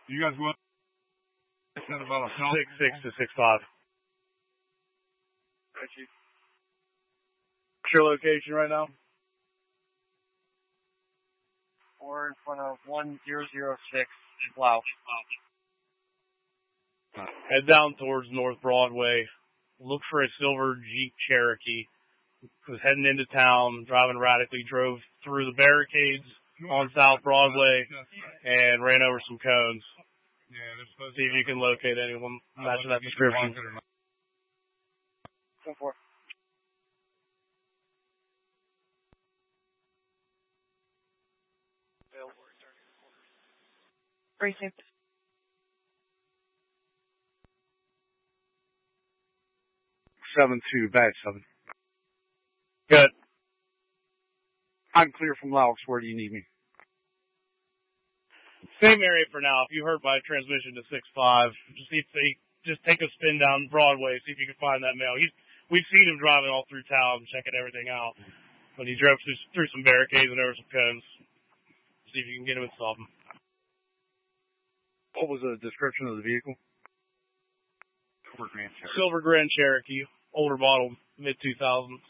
You guys what? I said about a 6'6" to 6'5". What's Your location right now? We're in front of 1006 Wow. Head down towards North Broadway. Look for a silver Jeep Cherokee. Was heading into town, driving erratically, drove through the barricades on South Broadway and ran over some cones. Yeah, See if you can locate anyone matching that description. 10-4. Racing. 7-2, bag 7. Good. I'm clear from Laux. Where do you need me? Same area for now. If you heard my transmission to 6'5", just take a spin down Broadway, see if you can find that male. We've seen him driving all through town, checking everything out. But he drove through some barricades and over some cones. See if you can get him and stop him. What was the description of the vehicle? Silver Grand Cherokee, older model, mid-2000s.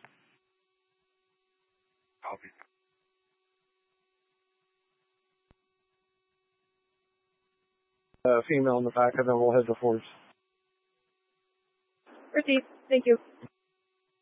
Copy. Female in the back, and then we'll head to Forbes. Received. Thank you.